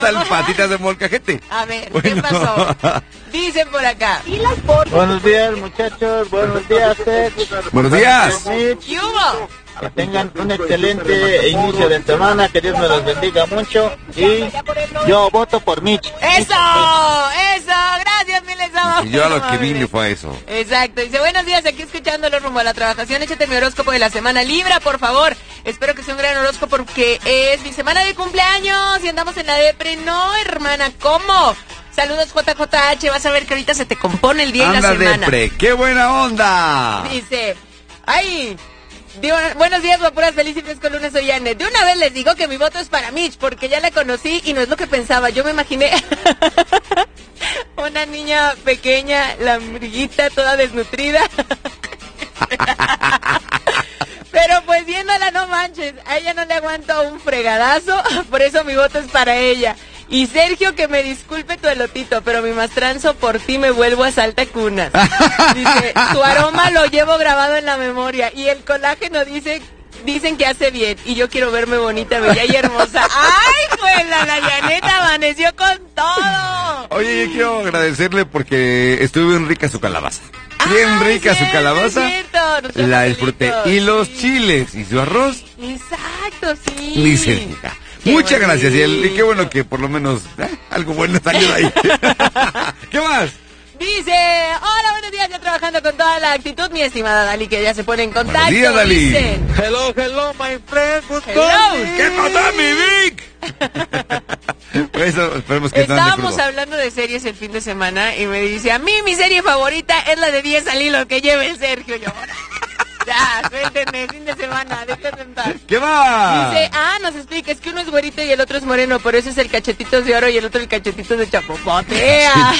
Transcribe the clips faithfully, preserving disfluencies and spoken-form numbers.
Tal patitas de molcajete. A ver, bueno. ¿qué pasó? Dicen por acá. Buenos días, muchachos. Buenos días, Ted. Buenos días. ¿Qué hubo? Que tengan un excelente inicio de semana. Que Dios me los bendiga mucho. Y yo voto por Mitch. ¡Eso! ¡Eso! Gracias, miles de amor. Y yo a lo que vine fue a eso. Exacto. Dice, buenos días, aquí escuchándolo rumbo a la trabajación. Échate mi horóscopo de la semana. Libra, por favor. Espero que sea un gran horóscopo porque es mi semana de cumpleaños y andamos en la depre. No, hermana, ¿cómo? Saludos, J J H. Vas a ver que ahorita se te compone el día Anda y la semana. depre. ¡Qué buena onda! Dice, ay... Digo, buenos días, guapuras, feliz y fresco lunes, soy Janet. De una vez les digo que mi voto es para Mitch, porque ya la conocí y no es lo que pensaba. Yo me imaginé una niña pequeña, la amiguita, toda desnutrida. Pero pues viéndola, no manches, a ella no le aguanto un fregadazo, por eso mi voto es para ella. Y Sergio, que me disculpe tu elotito, pero mi mastranzo por ti me vuelvo a salta cunas. Dice, tu aroma lo llevo grabado en la memoria. Y el colágeno dice, dicen que hace bien. Y yo quiero verme bonita, bella y hermosa. ¡Ay, pues la, la Janeta amaneció con todo! Oye, yo quiero agradecerle porque estuvo bien rica su calabaza. Bien Ay, rica cierto, su calabaza. Cierto, nuestro la disfruté. pastelito, Y los sí. chiles y su arroz. Exacto, sí. Dice rica. Qué Muchas gracias, y, el, y bonito. qué bueno que por lo menos eh, algo bueno salió de ahí. ¿Qué más? Dice, hola, buenos días, ya trabajando con toda la actitud, mi estimada Dali, que ya se pone en contacto. Buenos días, Dali. Dice, Hello, hello, my friend. What's Hello. going? ¿Qué pasa, mi Vic? Pues eso, esperemos que estábamos hablando de series el fin de semana y me dice, a mí mi serie favorita es la de diez al hilo que lleva el Sergio. Yo, ya, suéltenme, fin de semana, déjenme en paz. ¿Qué más? Dice, ah, nos explica, es que uno es güerito y el otro es moreno, por eso es el cachetitos de oro y el otro el cachetitos de chapopotea.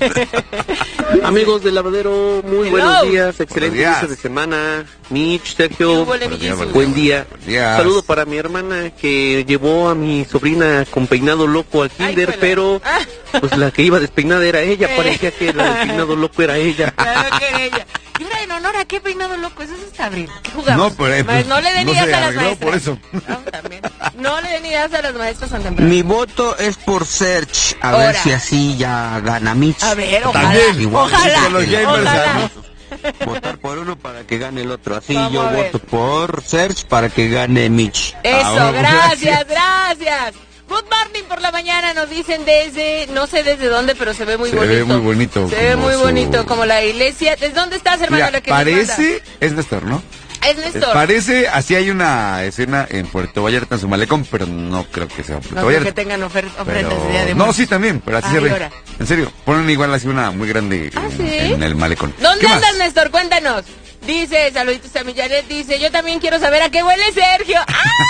Amigos del lavadero, muy Hello. buenos días, excelente días. inicio de semana. Mitch, Sergio, Buenos días, buen buenos día. Buenos días. Saludo para mi hermana que llevó a mi sobrina con peinado loco al Ay, kinder, juela. pero Ah. pues la que iba despeinada era ella, Eh. parecía que la del peinado loco era ella. Claro que era ella. Y ahora en honor a qué peinado loco, eso es hasta abril. ¿Qué jugamos? No, pero, eh, Más, no le den no ideas se a las arregló maestras. por eso. No, también. No le den ideas a las maestras tan temprano. Mi voto es por Search, a Ahora. ver si así ya gana Mitch. A ver, ojalá. También, igual, ojalá. con los gamers, Ojalá. ¿no? Votar por uno para que gane el otro. Así Vamos yo a ver. voto por Search para que gane Mitch. Eso, Ah, bueno, gracias, gracias. Good morning por la mañana, nos dicen desde, no sé desde dónde, pero se ve muy Se bonito. ve muy bonito, Se ve como muy su- bonito, como la iglesia. ¿Desde dónde estás, hermano? Mira, Lo que nos manda? parece, es Néstor, ¿no? Es Néstor. Parece, así hay una escena en Puerto Vallarta en su malecón, pero no creo que sea Puerto No creo que Vallarta. tengan ofer ofrendas Pero- de Día de no, Muertos. sí, también, pero así Ay, se ve. ahora. En serio, ponen igual así una muy grande ¿Ah, en, sí? en el malecón. ¿Dónde ¿Qué más? andas, Néstor? Cuéntanos. Dice, saluditos a mi Janet, dice, yo también quiero saber a qué huele Sergio.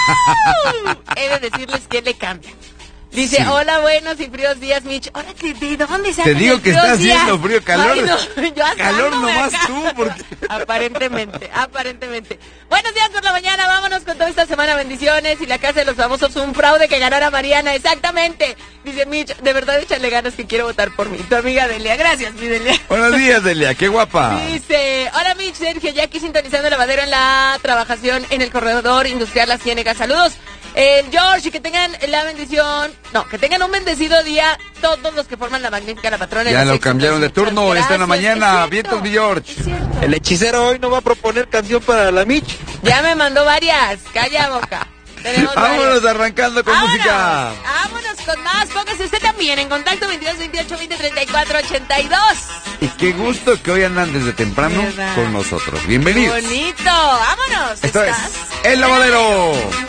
¡Au! He de decirles que le cambia. Dice, Sí. hola, buenos y fríos días, Mitch. Ahora, ¿de, de dónde se Te digo que está haciendo frío, calor. Ay, no, yo Calor asándome nomás acá. tú, porque... Aparentemente, aparentemente. Buenos días por la mañana, vámonos con toda esta semana, bendiciones. Y la casa de los famosos, un fraude que ganara Mariana, exactamente. Dice Mitch, de verdad échale ganas que quiero votar por mí. Tu amiga Delia, gracias, mi Delia. Buenos días, Delia, qué guapa. Dice, hola Mitch, Sergio, ya aquí sintonizando el lavadero en la trabajación en el corredor industrial La Ciénega. Saludos, el George, y que tengan la bendición, no, que tengan un bendecido día todos los que forman la magnífica La Patrona. Ya los lo éxitos. cambiaron de turno, Muchas está en la gracias. mañana. Es Vientos, cierto, mi George. es cierto. El hechicero hoy no va a proponer canción para la Mitch. Ya me mandó varias, calla boca. Tenemos Vámonos varias. arrancando con Vámonos, música. vámonos con más. Póngase usted también en contacto veintidós, veintiocho, veinte, treinta y cuatro, ochenta y dos. Y qué gusto que hoy andan desde temprano ¿Verdad? con nosotros. Qué Bienvenidos. bonito. Vámonos. Esto es ¿Estás? El Lavadero.